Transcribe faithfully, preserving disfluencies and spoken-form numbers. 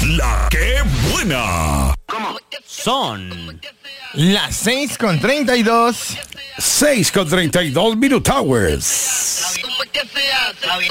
La que buena. Son las seis con treinta y dos. seis con treinta y dos Minute Hours.